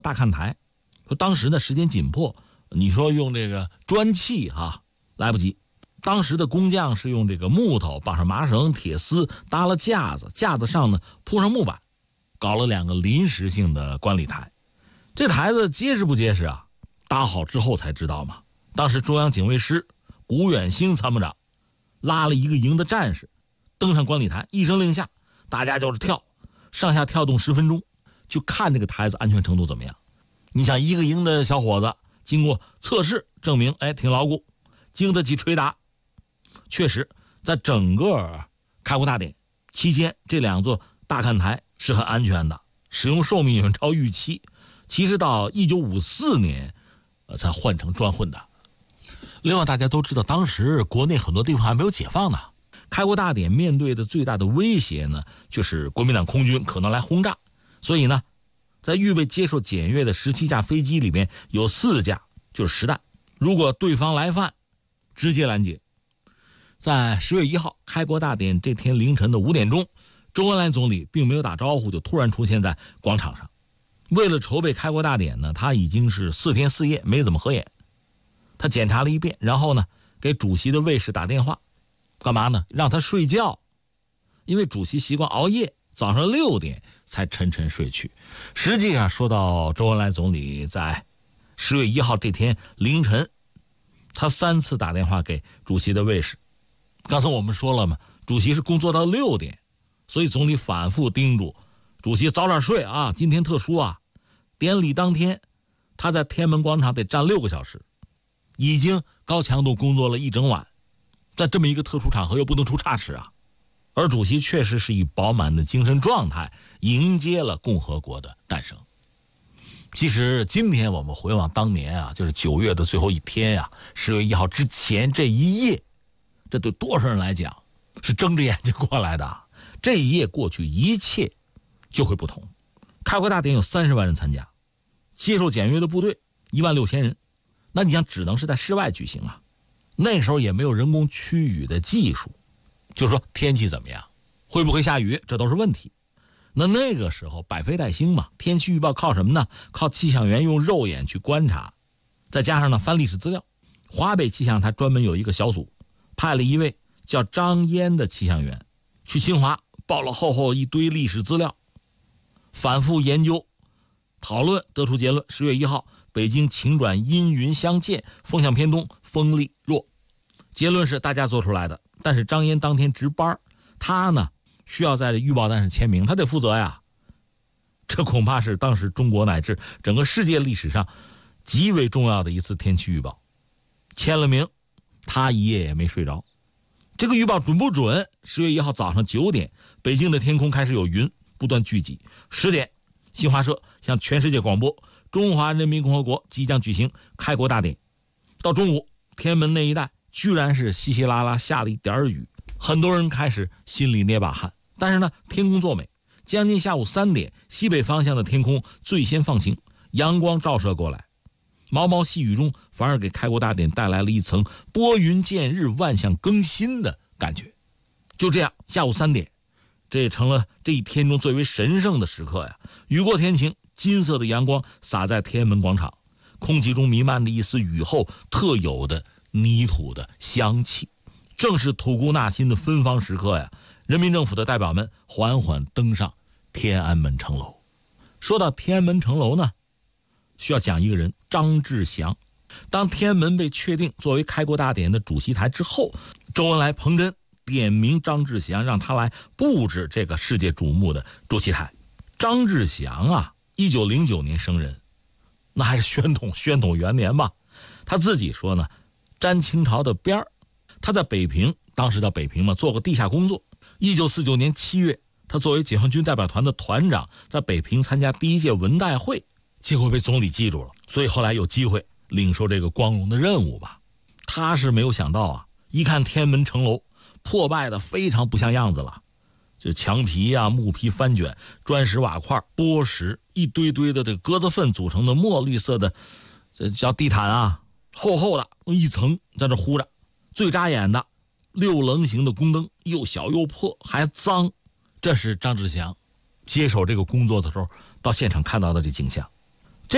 大看台。说当时呢时间紧迫，你说用这个砖砌来不及。当时的工匠是用这个木头绑上麻绳、铁丝搭了架子，架子上呢铺上木板，搞了2个临时性的观礼台。这台子结实不结实啊？搭好之后才知道嘛。当时中央警卫师古远兴参谋长拉了1个营的战士登上观礼台，一声令下，大家就是跳，上下跳动10分钟，就看这个台子安全程度怎么样。你想1个营的小伙子经过测试证明，挺牢固，经得起捶打。确实在整个开国大典期间，这2座大看台是很安全的，使用寿命远超预期。其实到1954年才换成砖混的。另外大家都知道，当时国内很多地方还没有解放呢，开国大典面对的最大的威胁呢，就是国民党空军可能来轰炸。所以呢，在预备接受检阅的17架飞机里面，有4架就是实弹，如果对方来犯，直接拦截。在10月1号开国大典这天凌晨的5点钟，周恩来总理并没有打招呼，就突然出现在广场上。为了筹备开国大典呢，他已经是4天4夜没怎么合眼。他检查了一遍，然后呢给主席的卫士打电话，干嘛呢？让他睡觉，因为主席习惯熬夜，早上6点才沉沉睡去。实际上说到周恩来总理在10月1号这天凌晨，他3次打电话给主席的卫士。刚才我们说了嘛，主席是工作到6点，所以总理反复叮嘱主席早点睡啊，今天特殊啊。典礼当天他在天安门广场得站6个小时，已经高强度工作了一整晚，在这么一个特殊场合又不能出差池啊。而主席确实是以饱满的精神状态迎接了共和国的诞生。其实今天我们回望当年啊，就是9月的最后一天啊，10月1号之前这一夜，这对多少人来讲是睁着眼睛过来的。这一夜过去，一切就会不同。开国大典有30万人参加，接受检阅的部队16000人，那你想只能是在室外举行啊。那时候也没有人工驱雨的技术，就说天气怎么样，会不会下雨，这都是问题。那个时候百废待兴嘛，天气预报靠什么呢？靠气象员用肉眼去观察，再加上呢翻历史资料。华北气象台专门有一个小组，派了一位叫张烟的气象员去清华，报了厚一堆历史资料，反复研究讨论，得出结论：10月1号北京晴转阴云相间，风向偏东，风力弱。结论是大家做出来的，但是张烟当天值班，他呢需要在预报单上签名，他得负责呀。这恐怕是当时中国乃至整个世界历史上极为重要的一次天气预报。签了名，他一夜也没睡着。这个预报准不准？10月1号早上9点，北京的天空开始有云不断聚集。10点，新华社向全世界广播，中华人民共和国即将举行开国大典。到中午，天安门那一带居然是稀稀拉拉下了一点雨，很多人开始心里捏把汗。但是呢，天公作美，将近下午3点，西北方向的天空最先放晴，阳光照射过来，毛毛细雨中反而给开国大典带来了一层拨云见日、万象更新的感觉。就这样，下午3点，这也成了这一天中最为神圣的时刻呀。雨过天晴，金色的阳光洒在天安门广场，空气中弥漫着一丝雨后特有的泥土的香气。正是吐故纳新的芬芳时刻呀，人民政府的代表们缓缓登上天安门城楼。说到天安门城楼呢，需要讲一个人，张志祥。当天安门被确定作为开国大典的主席台之后，周恩来彭真点名张志祥，让他来布置这个世界瞩目的主席台。张志祥啊，1909年生人，那还是宣统元年吧。他自己说呢，沾清朝的边儿。他在北平，当时叫北平嘛，做过地下工作。1949年7月，他作为解放军代表团的团长，在北平参加第1届文代会，结果被总理记住了，所以后来有机会领受这个光荣的任务吧。他是没有想到啊，一看天安门城楼破败的非常不像样子了，就墙皮啊、木皮翻卷、砖石瓦块、波石，一堆堆的这个鸽子粪组成的墨绿色的，这叫地毯啊，厚厚的一层在这糊着。最扎眼的6棱形的宫灯，又小又破还脏。这是张志祥接手这个工作的时候到现场看到的这景象。